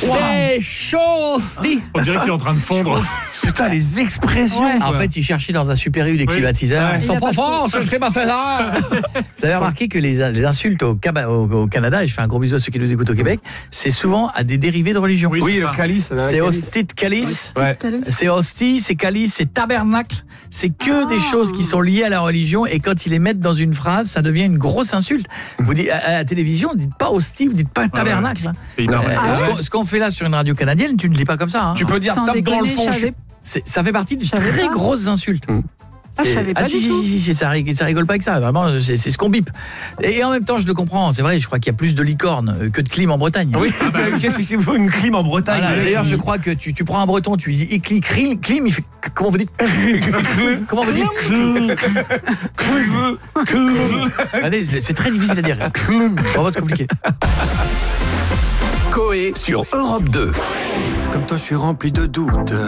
C'est chaud, Steve. On dirait qu'il est en train de fondre. Putain, les expressions. En fait, il cherchait dans un Super U des climatiseurs. Ouais. Ils sont pas forts, je le fais ma fête. Vous avez remarqué que les insultes au Canada, et je fais un gros bisou à ceux qui nous écoutent au Québec, c'est souvent à des dérivés de religion. Oui, Le calice. C'est hostie de calice, Ouais. c'est hostie, c'est calice, c'est tabernacle. C'est que des choses qui sont liées à la religion, et quand ils les mettent dans une phrase, ça devient une grosse insulte. Vous dites à la télévision, vous dites pas hostie, vous dites pas tabernacle. C'est énorme. Ce qu'on fait là sur une radio canadienne, tu ne le dis pas comme ça. Hein. Tu peux dire Sans tape dans le déconner, fond. je savais- Ça fait partie de savais très pas. grosses insultes. je savais pas si, du tout. si, ça rigole pas avec ça. Vraiment, c'est ce qu'on bipe. Et en même temps, je le comprends. C'est vrai, je crois qu'il y a plus de licornes que de clim en Bretagne. Oui, qu'est-ce qu'il faut une clim en Bretagne. Voilà, d'ailleurs, je crois que tu prends un breton, tu lui dis éclit, clim, il fait comment vous dites Comment vous dites Allez, c'est très difficile à dire. Vraiment, c'est compliqué. Coé sur Europe 2. Comme toi, je suis rempli de doutes.